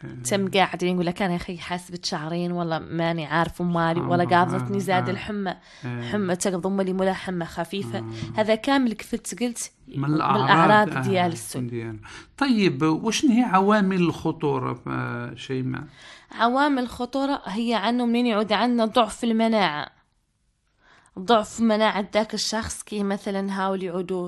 تم قاعدين يقول لك أنا يا أخي حاسبة شعرين والله ماني عارف مالي ولا قابضتني زاد الحمى حمى تقبض أمي ملاحمة خفيفة. هذا كامل كفلت قلت من الأعراض ديال السل. طيب وش هي عوامل الخطورة شيماء؟ عوامل الخطورة هي عنه منين يعود عندنا ضعف المناعة، ضعف مناعة ذاك الشخص، كي مثلا هاول يعودوا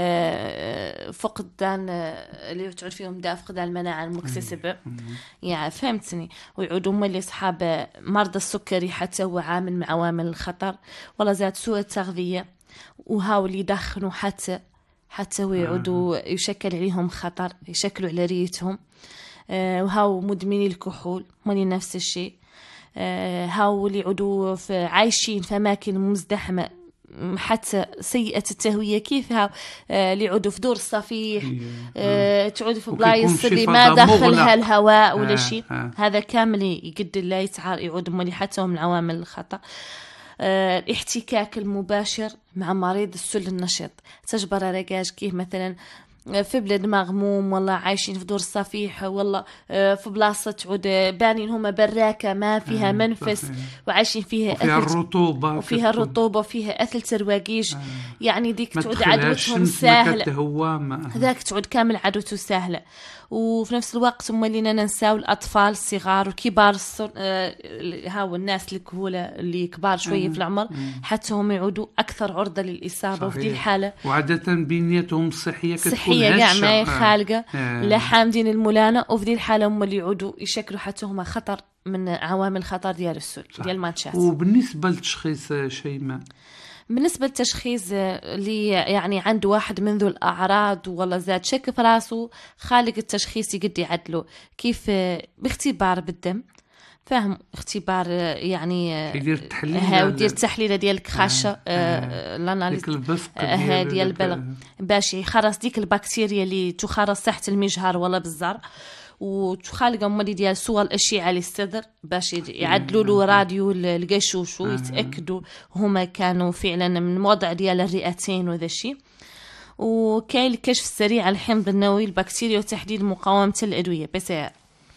فقدان اللي تعود فيهم دا فقدان المناعة المكتسبة يعني فهمتني، ويعودوا هم اللي أصحاب مرضى السكري حتى هو عامل من عوامل الخطر، ولا زاد سوء التغذية وهاول يدخنوا حتى ويعودوا يشكل عليهم خطر، يشكلوا على ريتهم. وهاو مدمني الكحول مالي نفس الشيء. هاول يعودوا عايشين في أماكن مزدحمة حتى سيئة التهوية، كيف هاو اللي يعودوا في دور الصفيح، تعودوا في بلايص اللي ما دخلها الهواء ولا شيء. هذا كامل يقد الله يعود مالي حتى من عوامل الخطر. الاحتكاك المباشر مع مريض السل النشيط، تجبر رجاج كيف مثلا في بلاد مغموم والله عايشين في دور الصفيح والله في بلاصة تعود بانين هما براكة ما فيها منفس وعايشين فيها وفيها الرطوبة وفيها أثل ترواقيش. يعني ديك تعود عدوتهم سهلة، ذاك تعود كامل عدوته سهلة. وفي نفس الوقت هم اللي ننساو الأطفال الصغار وكبار هاو الناس الكهولة اللي كبار شوية في العمر حتى هم يعودوا أكثر عرضة للإصابة. وفي دي الحالة وعادة بنيتهم الصحية يعني ما خالقة لا حامدين الملانة، وفي دي الحالة هم اللي يعودوا يشكلوا حتى هم خطر من عوامل خطر ديال السل ديال المانشات. وبالنسبة لتشخيص شيماء، بالنسبة للتشخيص اللي يعني عنده واحد من ذو الأعراض ولا زاد شك في راسه، خالق التشخيص يقد يعدله كيف باختبار بالدم، فاهم اختبار يعني يدير التحليل ديال الكخاشة ديال البلغ باش يخرص ديك البكتيريا اللي تخرص تحت المجهر ولا بالزر، وتخالق مولي ديال صور الأشعة للصدر باش يعدلوا له راديو القشوش ويتأكدوا هما كانوا فعلا من وضع ديال الرئتين وذا الشيء. وكاين الكشف السريع على الحمض النووي البكتيريا وتحديد مقاومة الأدوية PCR.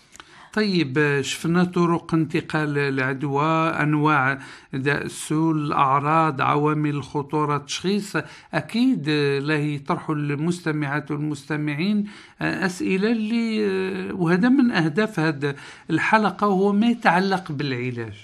طيب شفنا طرق انتقال العدوى، أنواع داء السل، الأعراض، عوامل الخطورة، تشخيص. أكيد لا يطرحوا المستمعات والمستمعين أسئلة اللي وهذا من أهداف هذه الحلقة وهو ما يتعلق بالعلاج.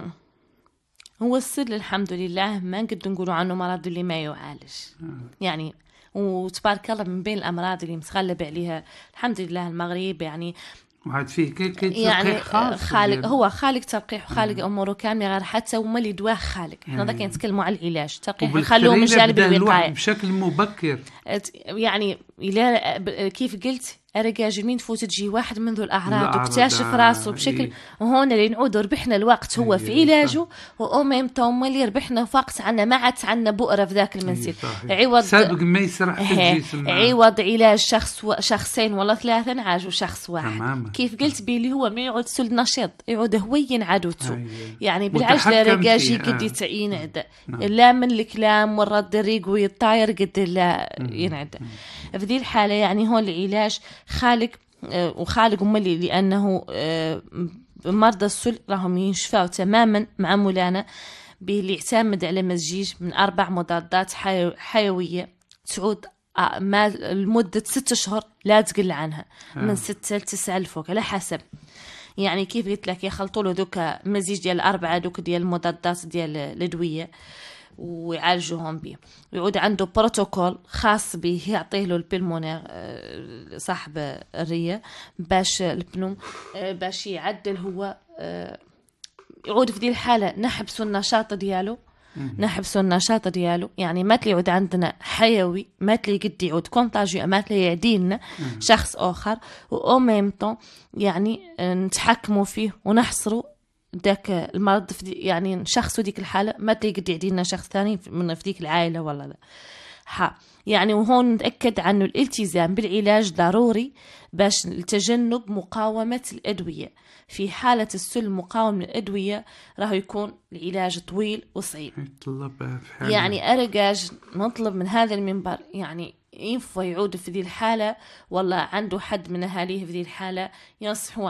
هو السل الحمد لله ما نقدر نقولوا عنه مرض اللي ما يعالج يعني، وتبارك الله من بين الأمراض اللي متغلب عليها الحمد لله المغرب يعني وعاد فيه يعني خالق هو خالق تلقيح وخالق أموره كاملة غير حتى وما اللي دواه خالق. احنا ذاك نتكلموا على العلاج تلقيح نخلوه من جانب الوقاية بشكل مبكر يعني كيف قلت أرجاج مين تفوت تجي واحد من ذو الأعراض واكتشف راسه بشكل هون اللي نعود ربحنا الوقت هو في علاجه وأمم توم اللي ربحنا وقت عنا ما عاد عنا بؤرة في ذاك المنزل عوض سابق ما يسرح في الجسم عوض علاج شخصين ولا ثلاثة نعالجوا شخص واحد. كيف قلت بيلي هو ما يعود سل نشيط يعود هو ينعدوته يعني بالعجل رجاجي قد يتعين لا من الكلام والرد الريق ويطاير قد لا ينعد. في ذي الحالة يعني هون العلاج خالق وخالق ملي لأنه مرضى السل راهم ينشفوا تماما مع مولانا باللي يعتمد على مزجيج من 4 مضادات حيوية تعود لمدة 6 أشهر لا تقل عنها من 6 ل 9 الفوق على حسب يعني كيف قلت لك يخلطوا له دوك مزيج ديال 4 دوك ديال المضادات ديال الأدوية ويعالجوهم به ويعود عنده بروتوكول خاص به يعطيه له البلمونير صاحب الرية باش البنوم باش يعدل هو يعود في دي الحالة نحبسوا النشاط ديالو يعني ما تلي يعود عندنا حيوي ما تلي قد يعود كونتاجيو ما تلي يعدينا شخص آخر وأوميمتون يعني نتحكموا فيه ونحصروا ذاك المرض يعني شخص ديك الحالة ما تقدر يعدينا شخص ثاني من في ديك العائلة ولا لا يعني وهون نتأكد عنه الالتزام بالعلاج ضروري باش لتجنب مقاومة الأدوية. في حالة السل مقاومة الأدوية راح يكون العلاج طويل وصعيب يعني أرجاج نطلب من هذا المنبر يعني ينفع يعود في ذي الحالة والله عنده حد من أهاليه في ذي الحالة ينصحوا